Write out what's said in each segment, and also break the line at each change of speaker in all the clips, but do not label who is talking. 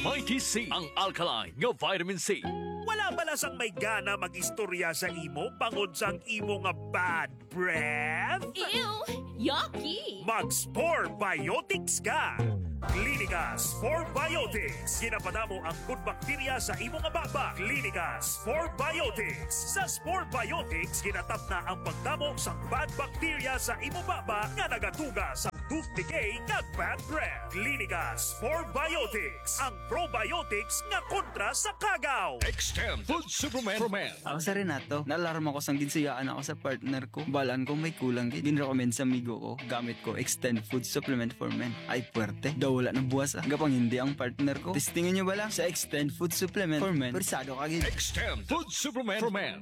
Mighty C, ang alkaline nga vitamin C.
Wala bala sang may gana magistorya sa imo bangod sang imo nga bad breath?
Ew! Yucky!
Mag-Spore Biotics ka! Clinica Spore Biotics. Ginapadamo ang good bacteria sa imo nga baba. Clinica Spore Biotics. Sa Spore Biotics, ginatap na ang pagdamo sang bad bacteria sa imo baba nga nagatuga sa tooth decay nga bad breath. Clinica Spore Biotics. Ang probiotics nga kontra sa kagaw.
Extend Food Supplement for Men.
Ako sa Renato, naalarma ko sang ginsuyaan ako sa partner ko. Balaan ko may kulang gid. Ginrecommend sa amigo ko. Gamit ko Extend Food Supplement for Men. Ay puwerte. Daw wala ng buwas Gapang hindi ang partner ko. Testingin nyo ba lang sa Extend Food Supplement for Men. Persado ka gid.
Extend Food Supplement for Men.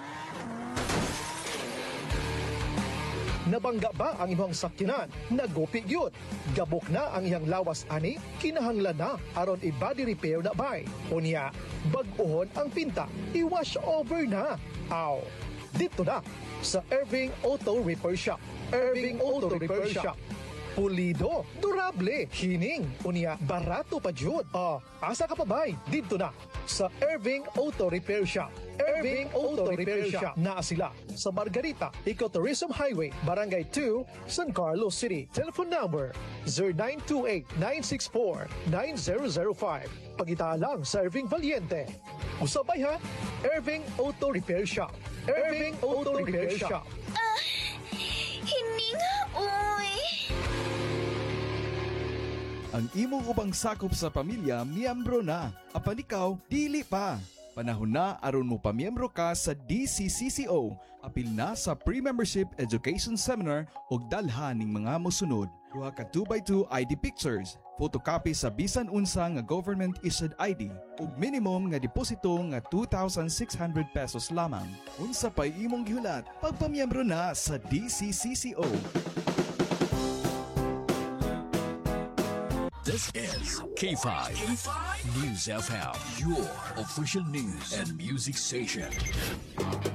Nabangga ba ang imong sakyanan? Nagopi gyud. Gabok na ang iyang lawas ani, kinahanglan na aron i-body repair na bay. Unya, bag-ohon ang pinta, i-wash over na. Aw, dito na sa Irving Auto Repair Shop. Irving Auto Repair Shop. Pulido, durable, hining, unya, barato pa jud. Asa ka pa bay? Dito na sa Irving Auto Repair Shop. Irving Auto Repair Shop na sila sa Margarita, Ecotourism Highway, Barangay 2, San Carlos City. Telephone number 0928-964-9005. Pagita lang sa Irving Valiente. Usabay ha, Irving Auto Repair Shop. Irving Auto Repair Shop.
Hining, uy!
Ang imong ubang sakop sa pamilya, miyembro na. Apan ikaw, dili pa. Panahon na aron mo pamiyembro ka sa DCCCO. Apil na sa pre-membership education seminar o dalhan ning mga mosunod. Duha ka 2x2 ID pictures, photocopy sa bisan unsa nga government issued ID ug minimum nga deposito nga 2,600 pesos lamang. Unsa pay imong gihulat? Pagpamiyembro na sa DCCCO.
This is K5 News FM, your official news and music station.